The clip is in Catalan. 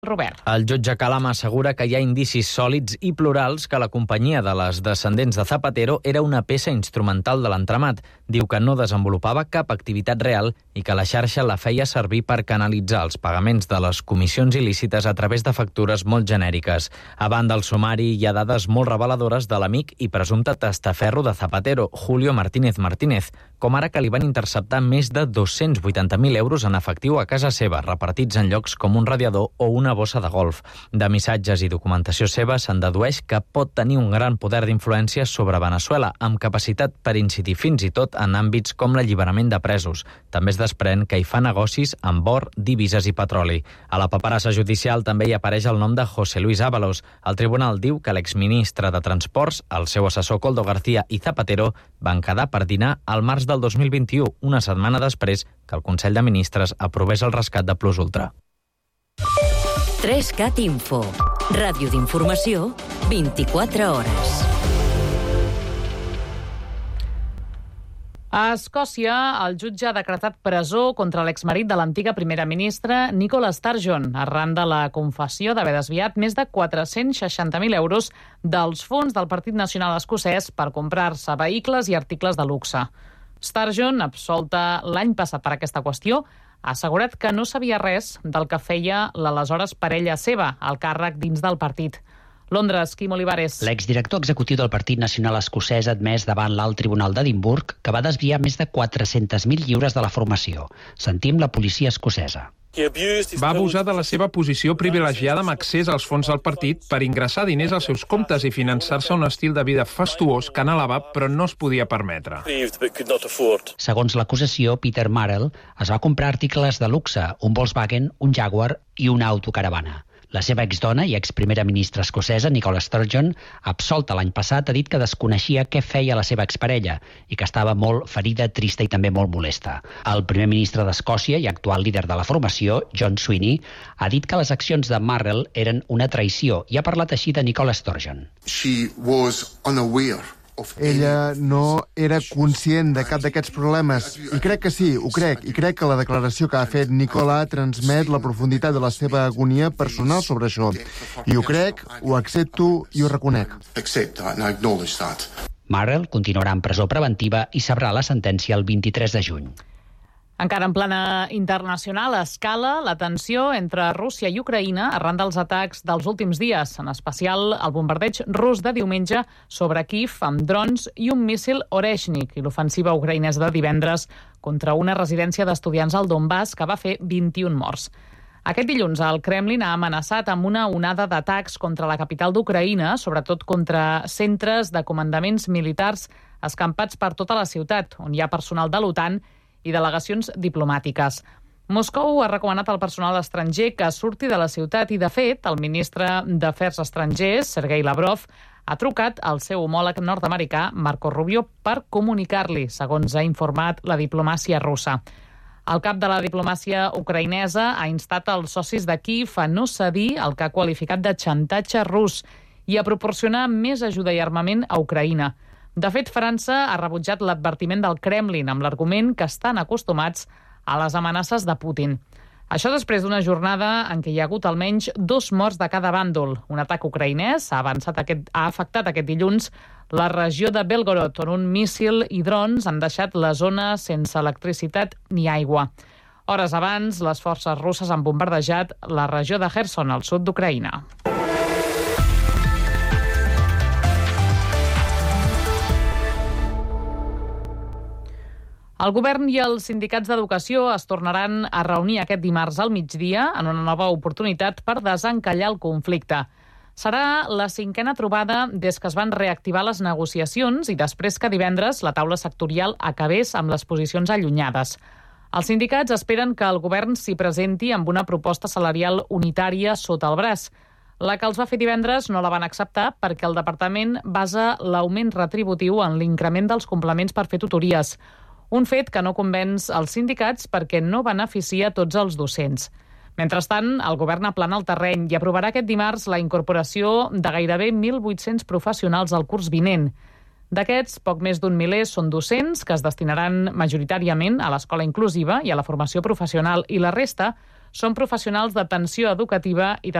Robert. El jutge Calama assegura que hi ha indicis sòlids i plurals que la companyia de les descendents de Zapatero era una peça instrumental de l'entramat. Diu que no desenvolupava cap activitat real i que la xarxa la feia servir per canalitzar els pagaments de les comissions il·lícites a través de factures molt genèriques. A banda del sumari hi ha dades molt reveladores de l'amic i presumpte testaferro de Zapatero, Julio Martínez Martínez, com ara que li van interceptar més de 280.000 euros en efectiu a casa seva, repartits en llocs com un radiador o una bossa de golf. De missatges i documentació seva se'n dedueix que pot tenir un gran poder d'influència sobre Veneçuela, amb capacitat per incidir fins i tot en àmbits com l'alliberament de presos. També es desprèn que hi fa negocis amb or, divises i petroli. A la paperassa judicial també hi apareix el nom de José Luis Ábalos. El tribunal diu que l'exministre de Transports, el seu assessor Koldo García i Zapatero van quedar per dinar al març del 2021, una setmana després que el Consell de Ministres aprovés el rescat de Plus Ultra. 3CAT Info. Ràdio d'informació, 24 hores. A Escòcia, el jutge ha decretat presó contra l'exmarit de l'antiga primera ministra Nicola Sturgeon, arran de la confessió d'haver desviat més de 460.000 euros dels fons del Partit Nacional Escocès per comprar-se vehicles i articles de luxe. Sturgeon, absolta l'any passat per aquesta qüestió, ha assegurat que no sabia res del que feia l'aleshores parella seva, al càrrec dins del partit. Londres, Quim Olivares. L'exdirector executiu del Partit Nacional Escocès ha admès davant l'Alt Tribunal d'Edimburg que va desviar més de 400.000 lliures de la formació. Sentim la policia escocesa. Va abusar de la seva posició privilegiada amb accés als fons del partit per ingressar diners als seus comptes i finançar-se un estil de vida fastuós que anhelava però no es podia permetre. Segons l'acusació, Peter Marrell es va comprar articles de luxe, un Volkswagen, un Jaguar i una autocaravana. La seva exdona i exprimera ministra escocesa, Nicola Sturgeon, absolta l'any passat, ha dit que desconeixia què feia la seva exparella i que estava molt ferida, trista i també molt molesta. El primer ministre d'Escòcia i actual líder de la formació, John Sweeney, ha dit que les accions de Marrell eren una traïció i ha parlat així de Nicola Sturgeon. Ella no era conscient de cap d'aquests problemes i crec que sí, ho crec, i crec que la declaració que ha fet Nicola transmet la profunditat de la seva agonia personal sobre això. I ho crec, ho accepto i ho reconec. Marrell continuarà en presó preventiva i sabrà la sentència el 23 de juny. Encara en plana internacional, escala la tensió entre Rússia i Ucraïna arran dels atacs dels últims dies, en especial el bombardeig rus de diumenge sobre Kiev amb drons i un míssil Oreshnik i l'ofensiva ucraïnesa de divendres contra una residència d'estudiants al Donbass que va fer 21 morts. Aquest dilluns el Kremlin ha amenaçat amb una onada d'atacs contra la capital d'Ucraïna, sobretot contra centres de comandaments militars escampats per tota la ciutat, on hi ha personal de l'OTAN i delegacions diplomàtiques. Moscou ha recomanat al personal estranger que surti de la ciutat i, de fet, el ministre d'Afers Estrangers, Sergei Lavrov, ha trucat al seu homòleg nord-americà, Marco Rubio, per comunicar-li, segons ha informat la diplomàcia russa. El cap de la diplomàcia ucraïnesa ha instat els socis de Kiev a no cedir el que ha qualificat de xantatge rus i a proporcionar més ajuda i armament a Ucraïna. De fet, França ha rebutjat l'advertiment del Kremlin amb l'argument que estan acostumats a les amenaces de Putin. Això després d'una jornada en què hi ha hagut almenys 2 morts de cada bàndol. Un atac ucraïnès ha afectat aquest dilluns la regió de Belgorod, on un míssil i drons han deixat la zona sense electricitat ni aigua. Hores abans, les forces russes han bombardejat la regió de Kherson, al sud d'Ucraïna. El govern i els sindicats d'educació es tornaran a reunir aquest dimarts al migdia en una nova oportunitat per desencallar el conflicte. Serà la 5a trobada des que es van reactivar les negociacions i després que divendres la taula sectorial acabés amb les posicions allunyades. Els sindicats esperen que el govern s'hi presenti amb una proposta salarial unitària sota el braç. La que els va fer divendres no la van acceptar perquè el departament basa l'augment retributiu en l'increment dels complements per fer tutories. Un fet que no convenç els sindicats perquè no beneficia tots els docents. Mentrestant, el govern aplana el terreny i aprovarà aquest dimarts la incorporació de gairebé 1.800 professionals al curs vinent. D'aquests, poc més d'un miler són docents que es destinaran majoritàriament a l'escola inclusiva i a la formació professional i la resta són professionals d'atenció educativa i de